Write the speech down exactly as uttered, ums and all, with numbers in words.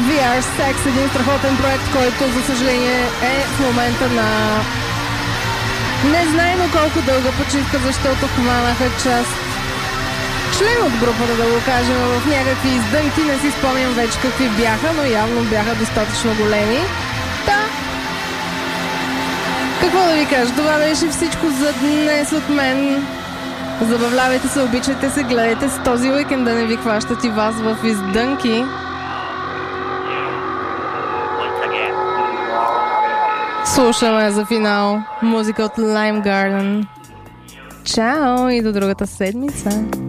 ви ар Sex, един страхотен проект, който за съжаление е в момента на незнайно колко дълга почивка, защото хванаха част член от групата, да го кажем, в някакви издънки. Не си спомням вече какви бяха, но явно бяха достатъчно големи. Та, какво да ви кажа, това беше всичко за днес от мен. Забавлявайте се, обичайте се, гледайте с този уикенд да не ви хващат и вас в издънки. Слушаме за финал музика от Lime Garden. Чао и до другата седмица.